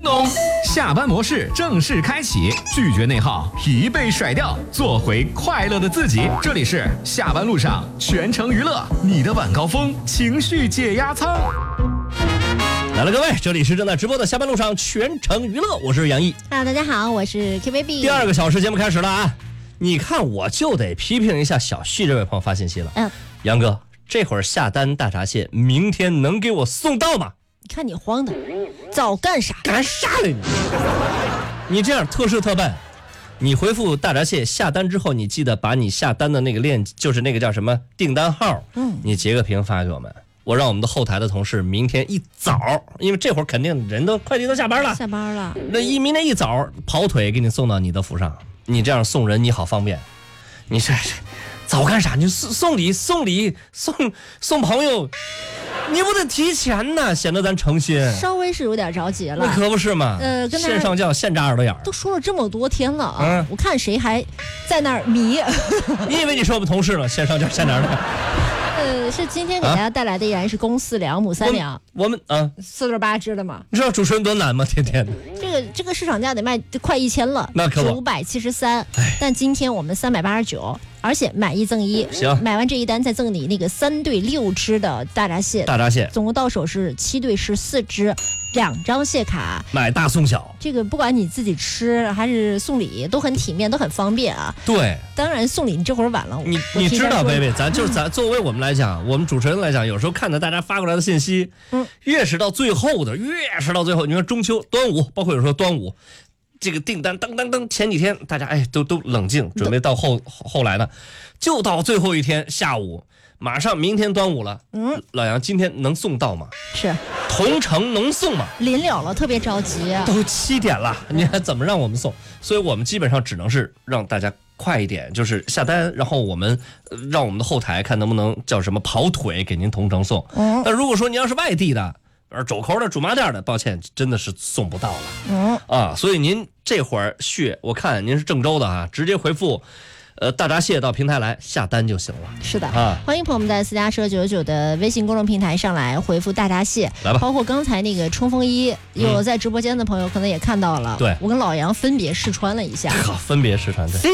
农下班模式正式开启，拒绝内耗，疲惫甩掉，做回快乐的自己。这里是下班路上全程娱乐，你的晚高峰情绪解压舱。 来了，各位，这里是正在直播的下班路上全程娱乐，我是杨毅。 Hello， 大家好，我是 KBaby。 第2个小时节目开始了啊！你看，我就得批评一下小旭这位朋友发信息了。杨哥，这会儿下单大闸蟹，明天能给我送到吗？ 你看你慌的，早干啥？ 干啥了你？你这样特事特办，你回复大闸蟹下单之后，你记得把你下单的那个链，就是那个叫什么订单号，你截个屏发给我们。我让我们的后台的同事明天一早，因为这会儿肯定人都快递都下班了，那明天一早跑腿给你送到你的府上。你这样送人你好方便，你这早干啥？你送礼送朋友，你不得提前呢，显得咱诚心。 稍微是有点着急了， 那可不是嘛。线上叫现扎耳朵眼儿。 都说了这么多天了啊，我看谁还在那儿迷。 你以为你是我们同事了？线上叫现扎耳朵眼儿。 是今天给大家带来的依然是公4两母3两。 我们 4对8只的嘛。 你知道主持人多难吗？天天的。 这个市场价得卖快1000了， 那可不 973，但今天我们389。而且买1赠1， 行， 买完这一单再赠你那个3对6只的大闸蟹，总共到手是7对14只，2张蟹卡， 买大送小。 这个不管你自己吃还是送礼，都很体面，都很方便啊。 对， 当然送礼你这会儿晚了， 你知道，贝贝，咱作为我们来讲，我们主持人来讲，有时候看着大家发过来的信息，越是到最后，你说中秋、端午，包括有时候端午。这个订单噔，前几天大家都冷静，准备到后来呢，就到最后一天下午，马上明天端午了。老杨今天能送到吗？ 是， 同城能送吗？ 临了，特别着急， 都7点了，你还怎么让我们送？所以我们基本上只能是让大家快一点，就是下单，然后我们让我们的后台看能不能叫什么跑腿给您同城送。但如果说你要是外地的。走口的主麻店的，抱歉，真的是送不到了。所以您这会儿我看您是郑州的啊，直接回复大闸蟹到平台来下单就行了。 是的欢迎朋友们在私家车99的微信公众平台上来回复大闸蟹， 来吧。 包括刚才那个冲锋衣，有在直播间的朋友可能也看到了， 对， 我跟老杨分别试穿了一下， 分别试穿，对。